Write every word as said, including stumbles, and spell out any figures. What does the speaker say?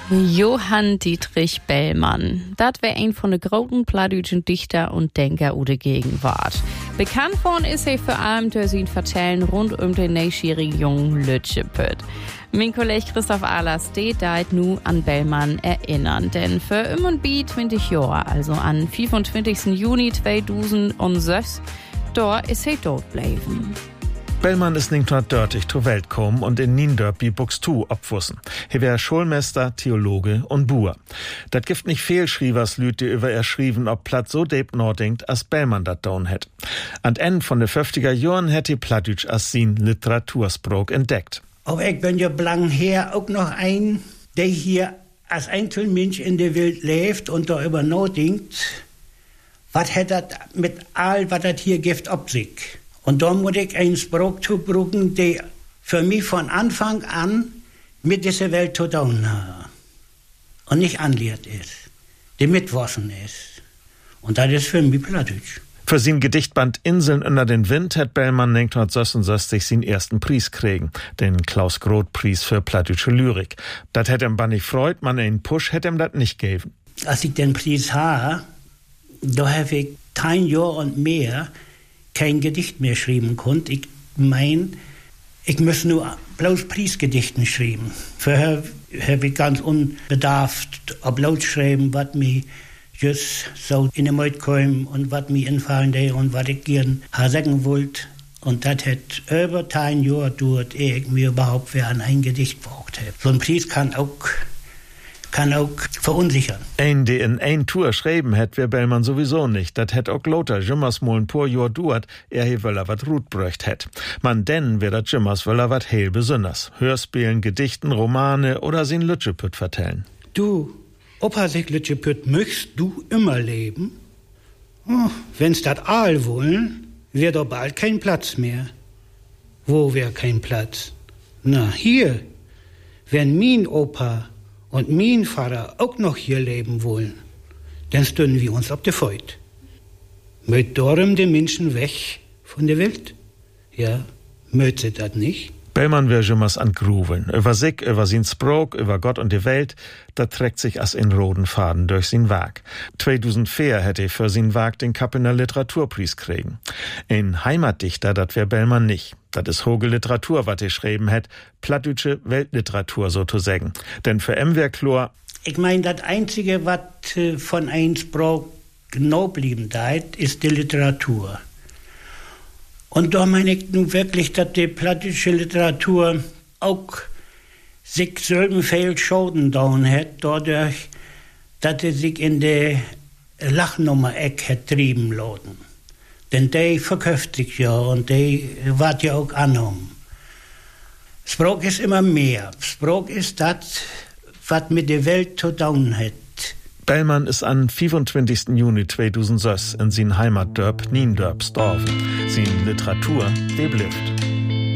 Johann Dietrich Bellmann. Das wäre ein von den großen plattdeutschen Dichter und Denker der Gegenwart. Bekannt worden ist er vor allem durch sein Vertellen rund um den neunjährigen jungen Lütschepüt. Mein Kollege Christoph Ahlers steht da nu an Bellmann erinnern, denn für immer und bi zwanzig Jahre, also an fünfundzwanzigsten Juni zweitausendsechs, da ist er tot bleiben. Bellmann ist neunzehnhundertdreißig zur Welt gekommen und in Niendorp wie Buxtehude abwussen. Er wär Schulmeister, Theologe und Buer. Dat gibt nicht viel Schrievers Lüte über er schrieben, ob Platt so deep nachdenkt, als Bellmann dat down hätt. An Ende von de fünfziger Jahren hätt die Plattdeutsch als sin Literatursprog entdeckt. Aber ich bin ja lang her auch noch ein, der hier als Einzelmensch in der Welt lebt und darüber nachdenkt, was hat das mit all, was das hier gibt, ob sich. Und da muss ich einen Spruch zubrücken, der für mich von Anfang an mit dieser Welt zu tun hat. Und nicht anlehrt ist, der mitwaschen ist. Und das ist für mich Plattdeutsch. Für sein Gedichtband Inseln unter den Wind hat Bellmann neunzehnhundertsechsundsechzig seinen ersten Preis kriegen, den Klaus-Groth-Preis für plattdeutsche Lyrik. Das hätte ihm bannig freut, man einen Push hätte ihm das nicht gegeben. Als ich den Preis habe, da habe ich kein Jahr und mehr kein Gedicht mehr schreiben konnte. Ich mein, ich muss nur bloß Preisgedichten schreiben. Vorher habe ich ganz unbedarft auf laut schreiben, was mir just so in den Mund kam und was mir infallen hat und was ich gern sagen wollte. Und das hat über ein Jahr gedauert, ehe ich mir überhaupt wer an ein Gedicht braucht habe. So ein Preis kann auch kann auch verunsichern. Ein, der in ein Tour schreiben hätt, wär Bellmann sowieso nicht. Dat hätt auch Lothar Jimmers mal ein paar Jahr duert, er hier wöller wat Rut bröcht hätt. Man denn wär dat Jimmers wöller wat heil besonders. Hörspielen, Gedichten, Romane oder sin Lütschepüt vertellen. Du, Opa sich Lütschepüt, möchtest du immer leben? Oh, wenn's dat all wollen, wär doch bald kein Platz mehr. Wo wär kein Platz? Na, hier. Wenn mein Opa und mein Vater auch noch hier leben wollen, dann stünden wir uns auf der Feut. Möt darum die Menschen weg von der Welt? Ja, möt sie das nicht? Bellmann wär Jimmers an Gruveln. Über sich, über sin Sprog, über Gott und die Welt, da trägt sich as in roten Faden durch sin Werk. zweitausendvier hätte er für sin Werk den Kappener Literaturpreis kriegen. Ein Heimatdichter, dat wär Bellmann nicht. Das ist hohe Literatur, wat er schreiben hätt, plattdeutsche Weltliteratur so zu sagen. Denn für em wär klar, ich mein, das Einzige, was äh, von ein Sprog genau blieben deit, ist die Literatur. Und da meine ich nun wirklich, dass die plattdeutsche Literatur auch sich selben viel Schaden down hat, dadurch, dass sie sich in der Lachnummer-Eck hat trieben lassen. Denn die verkauft sich ja und die wird ja auch angenommen. Sprach ist immer mehr. Sprach ist das, was mit der Welt zu tun hat. Bellmann ist am fünfundzwanzigsten Juni zweitausendsechs in sin Heimatdorp Niendorp gestorben. Sin Literatur, die bleibt.